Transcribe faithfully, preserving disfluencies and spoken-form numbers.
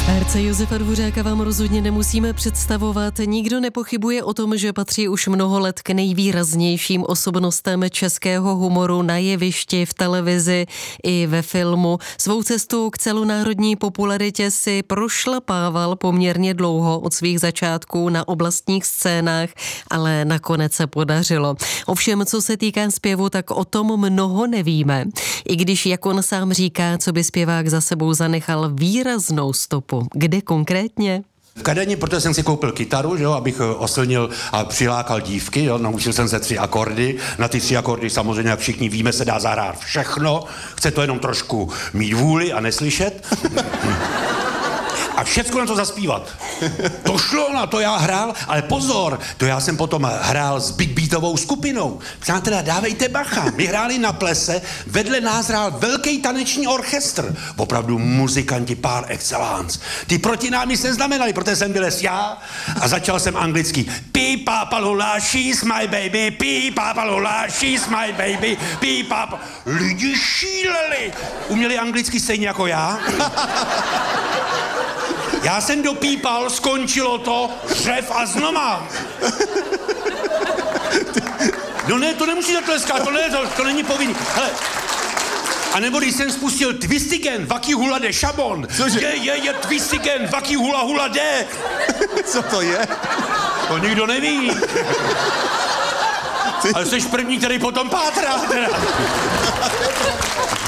Herce Josefa Dvořáka vám rozhodně nemusíme představovat. Nikdo nepochybuje o tom, že patří už mnoho let k nejvýraznějším osobnostem českého humoru na jevišti, v televizi i ve filmu. Svou cestu k celonárodní popularitě si prošlapával poměrně dlouho od svých začátků na oblastních scénách, ale nakonec se podařilo. Ovšem, co se týká zpěvu, tak o tom mnoho nevíme. I když, jak on sám říká, co by zpěvák za sebou zanechal výraznou stopu. Kde konkrétně? V Kadani, protože jsem si koupil kytaru, že jo, abych oslnil a přilákal dívky, jo, naučil jsem se tři akordy. Na ty tři akordy samozřejmě, jak všichni víme, se dá zahrát všechno. Chce to jenom trošku mít vůli a neslyšet. A všecko na to zaspívat. To šlo, na to já hrál, ale pozor, to já jsem potom hrál s big beatovou skupinou. Přátelé, dávejte bacha, my hráli na plese, vedle nás hrál velký taneční orchestr. Opravdu muzikanti par excellence. Ty proti nám nic neznamenali, protože jsem vylez já a začal jsem anglicky. Pí papa lula, she's my baby, pí papa lula, she's my baby, pí papa. Lidi šíleli. Uměli anglicky stejně jako já. Já jsem dopípal, skončilo to, řev a znova. No ne, to nemusíte tleskat, to, ne, to, to není povinný. Hele. A nebo když jsem spustil Twistigen, Vaki hula de šabon. Cože? Je, je, je Twistigen, Vaki hula hula de. Co to je? To nikdo neví. Ale jsi první, který potom pátrá. Teda.